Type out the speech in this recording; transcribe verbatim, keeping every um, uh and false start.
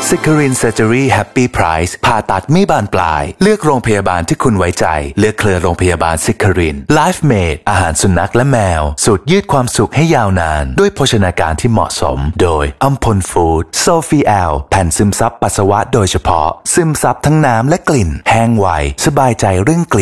Sicarin Surgery Happy Price ผ่าตัดไม่บานปลายเลือกโรงพยาบาลที่คุณไว้ใจเลือกเครือโรงพยาบาล Sicarin Life Made อาหารสุนัขและแมวสูตรยืดความสุขให้ยาวนานด้วยโภชนาการที่เหมาะสมโดยอัมพลฟู้ดโซฟีแอลแผ่นซึมซับปัสสาวะโดยเฉพาะซึมซับทั้งน้ำและกลิ่นแห้งไวสบายใจเรื่องกลิ่น